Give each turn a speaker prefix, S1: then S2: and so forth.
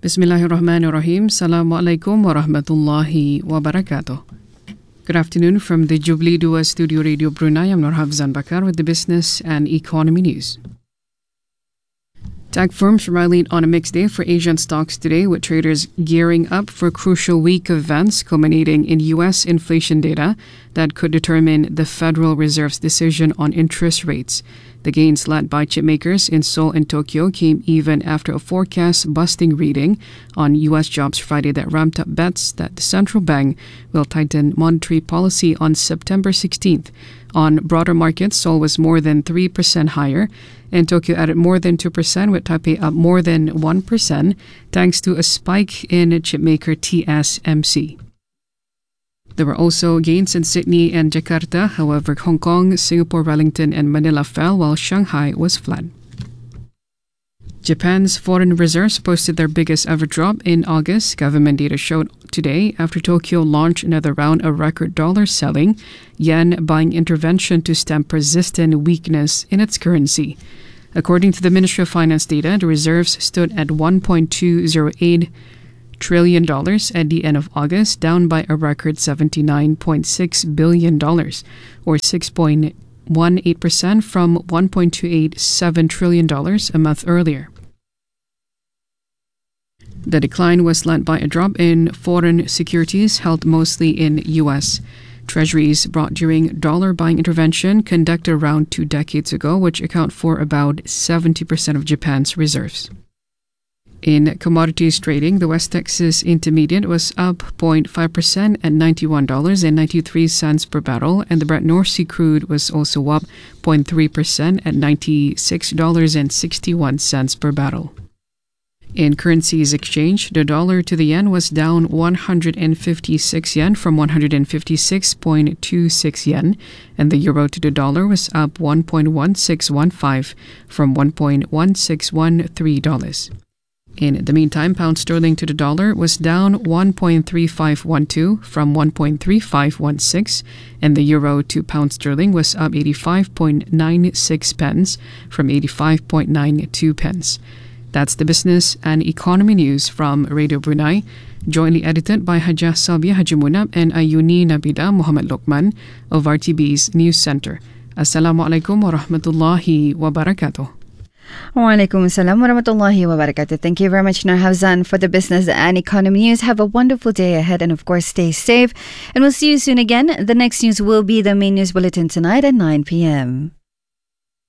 S1: Bismillahirrahmanirrahim. Assalamualaikum warahmatullahi wabarakatuh. Good afternoon from the Jubilee Dua Studio Radio Brunei. I'm Nur Hafzan Bakar with the business and economy news. Tech firms rallied on a mixed day for Asian stocks today, with traders gearing up for crucial week events culminating in U.S. inflation data that could determine the Federal Reserve's decision on interest rates. The gains led by chipmakers in Seoul and Tokyo came even after a forecast-busting reading on U.S. jobs Friday that ramped up bets that the central bank will tighten monetary policy on September 16th. On broader markets, Seoul was more than 3% higher, and Tokyo added more than 2%, with Taipei up more than 1%, thanks to a spike in chipmaker TSMC. There were also gains in Sydney and Jakarta. However, Hong Kong, Singapore, Wellington, and Manila fell, while Shanghai was flat. Japan's foreign reserves posted their biggest ever drop in August, government data showed today, after Tokyo launched another round of record dollar selling, yen buying intervention to stem persistent weakness in its currency. According to the Ministry of Finance data, the reserves stood at $1.208 trillion at the end of August, down by a record $79.6 billion, or 6.18% from $1.287 trillion a month earlier. The decline was led by a drop in foreign securities held mostly in U.S. Treasuries bought during dollar buying intervention conducted around 2 decades ago, which account for about 70% of Japan's reserves. In commodities trading, the West Texas Intermediate was up 0.5% at $91.93 per barrel, and the Brent North Sea crude was also up 0.3% at $96.61 per barrel. In currencies exchange, the dollar to the yen was down 156 yen from 156.26 yen, and the euro to the dollar was up 1.1615 from $1.1613. In the meantime, pound sterling to the dollar was down 1.3512 from 1.3516, and the euro to pound sterling was up 85.96 pence from 85.92 pence. That's the business and economy news from Radio Brunei, jointly edited by Hajah Sabia Hajimunab and Ayuni Nabida Muhammad Lokman of RTB's News Center. Assalamualaikum warahmatullahi wabarakatuh.
S2: Waalaikum assalam warahmatullahi wabarakatuh. Thank you very much, Nur Hafzan, for the business and economy news. Have a wonderful day ahead, and of course, stay safe. And we'll see you soon again. The next news will be the main news bulletin tonight at 9 p.m.